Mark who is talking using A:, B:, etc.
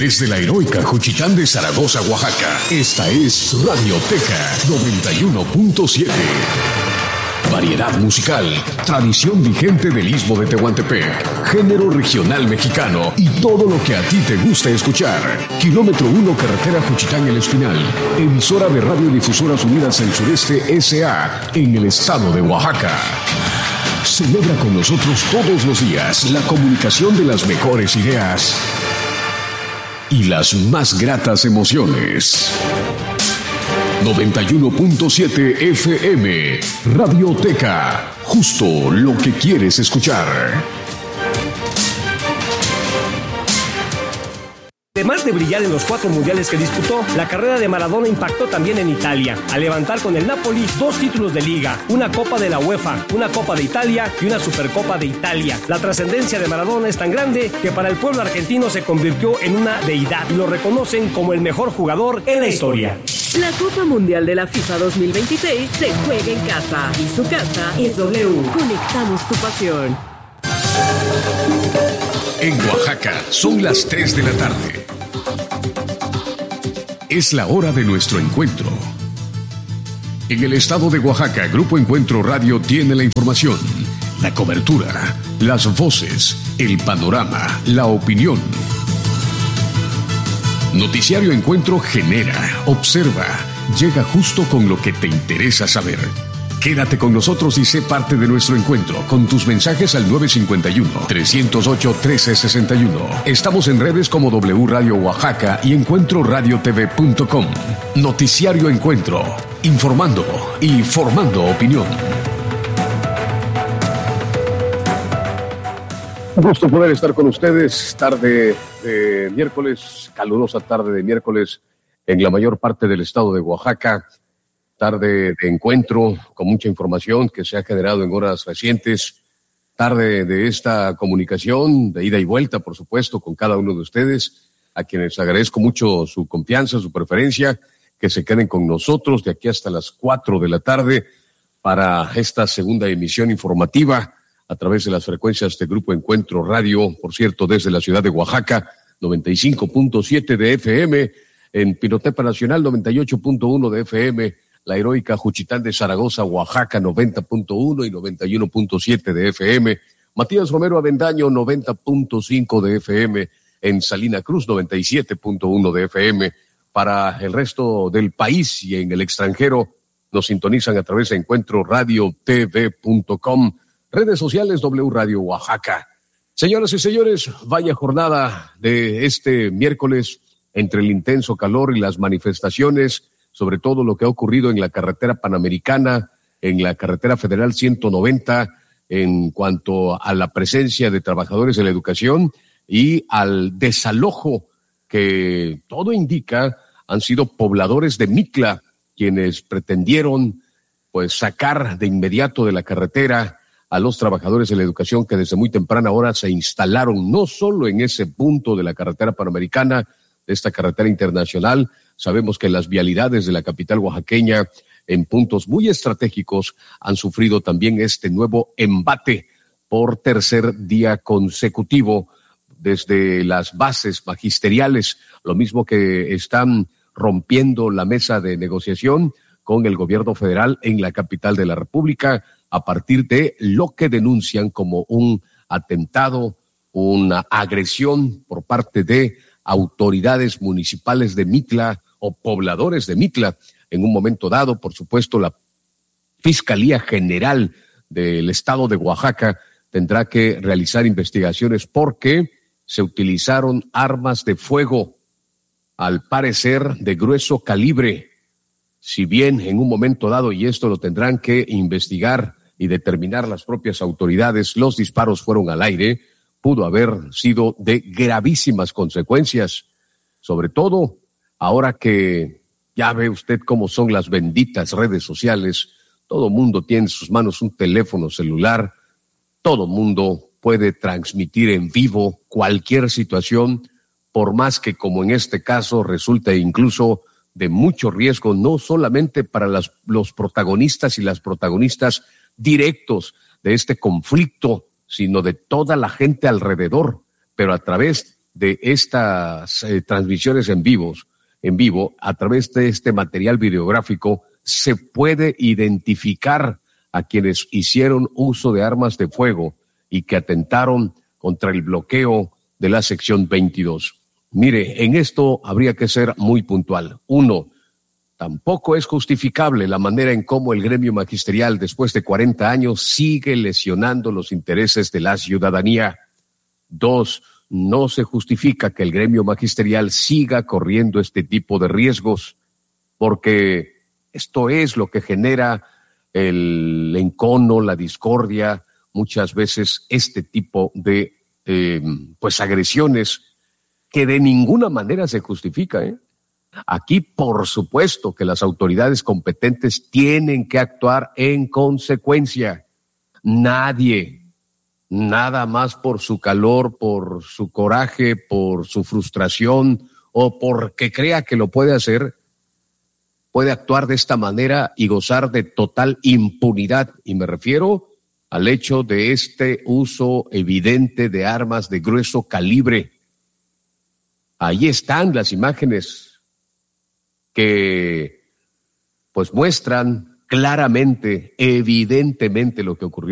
A: Desde la heroica Juchitán de Zaragoza, Oaxaca, esta es Radioteca 91.7. Variedad musical, tradición vigente del Istmo de Tehuantepec, género regional mexicano y todo lo que a ti te gusta escuchar. Kilómetro 1, carretera Juchitán El Espinal, emisora de Radiodifusoras Unidas del Sureste S.A. en el estado de Oaxaca. Celebra con nosotros todos los días la comunicación de las mejores ideas y las más gratas emociones. 91.7 FM, Radioteca, justo lo que quieres escuchar.
B: Además de brillar en los 4 mundiales que disputó, la carrera de Maradona impactó también en Italia, al levantar con el Napoli 2 títulos de Liga, una Copa de la UEFA, una Copa de Italia y una Supercopa de Italia. La trascendencia de Maradona es tan grande que para el pueblo argentino se convirtió en una deidad y lo reconocen como el mejor jugador en la historia.
C: La Copa Mundial de la FIFA 2026 se juega en casa y su casa es W. Conectamos tu pasión.
A: En Oaxaca son las 3 de la tarde. Es la hora de nuestro encuentro. En el estado de Oaxaca, Grupo Encuentro Radio tiene la información, la cobertura, las voces, el panorama, la opinión. Noticiario Encuentro genera, observa, llega justo con lo que te interesa saber. Quédate con nosotros y sé parte de nuestro encuentro con tus mensajes al 951-308-1361. Estamos en redes como W Radio Oaxaca y EncuentroRadiotV.com. Noticiario Encuentro, informando y formando opinión. Un gusto poder estar con ustedes, tarde de miércoles, calurosa tarde de miércoles en la mayor parte del estado de Oaxaca. Tarde de encuentro con mucha información que se ha generado en horas recientes. Tarde de esta comunicación de ida y vuelta, por supuesto, con cada uno de ustedes, a quienes agradezco mucho su confianza, su preferencia, que se queden con nosotros de aquí hasta las 4 de la tarde para esta segunda emisión informativa a través de las frecuencias de Grupo Encuentro Radio, por cierto, desde la ciudad de Oaxaca, 95.7 de FM, en Pinotepa Nacional, 98.1 de FM, la heroica Juchitán de Zaragoza, Oaxaca, 90.1 y 91.7 de FM. Matías Romero Avendaño, 90.5 de FM. En Salina Cruz, 97.1 de FM. Para el resto del país y en el extranjero, nos sintonizan a través de EncuentroRadiotV.com. Redes sociales W Radio Oaxaca. Señoras y señores, vaya jornada de este miércoles entre el intenso calor y las manifestaciones, sobre todo lo que ha ocurrido en la carretera panamericana, en la carretera federal 190, en cuanto a la presencia de trabajadores de la educación y al desalojo que todo indica han sido pobladores de Mitla quienes pretendieron pues sacar de inmediato de la carretera a los trabajadores de la educación que desde muy temprana hora se instalaron no solo en ese punto de la carretera panamericana, de esta carretera internacional. Sabemos que las vialidades de la capital oaxaqueña en puntos muy estratégicos han sufrido también este nuevo embate por tercer día consecutivo desde las bases magisteriales, lo mismo que están rompiendo la mesa de negociación con el gobierno federal en la capital de la República a partir de lo que denuncian como un atentado, una agresión por parte de autoridades municipales de Mitla o pobladores de Mitla. En un momento dado, por supuesto, la Fiscalía General del Estado de Oaxaca tendrá que realizar investigaciones porque se utilizaron armas de fuego, al parecer de grueso calibre. Si bien en un momento dado, y esto lo tendrán que investigar y determinar las propias autoridades, los disparos fueron al aire, pudo haber sido de gravísimas consecuencias, sobre todo ahora que ya ve usted cómo son las benditas redes sociales. Todo mundo tiene en sus manos un teléfono celular, todo mundo puede transmitir en vivo cualquier situación, por más que como en este caso resulta incluso de mucho riesgo, no solamente para los protagonistas y las protagonistas directos de este conflicto, sino de toda la gente alrededor, pero a través de estas transmisiones en vivo, a través de este material videográfico, se puede identificar a quienes hicieron uso de armas de fuego y que atentaron contra el bloqueo de la sección 22. Mire, en esto habría que ser muy puntual. 1, tampoco es justificable la manera en cómo el gremio magisterial, después de 40 años, sigue lesionando los intereses de la ciudadanía. 2, no se justifica que el gremio magisterial siga corriendo este tipo de riesgos, porque esto es lo que genera el encono, la discordia, muchas veces este tipo de agresiones que de ninguna manera se justifica. Aquí, por supuesto, que las autoridades competentes tienen que actuar en consecuencia. Nadie, nada más por su calor, por su coraje, por su frustración o porque crea que lo puede hacer, puede actuar de esta manera y gozar de total impunidad. Y me refiero al hecho de este uso evidente de armas de grueso calibre. Ahí están las imágenes que pues muestran claramente, evidentemente lo que ocurrió.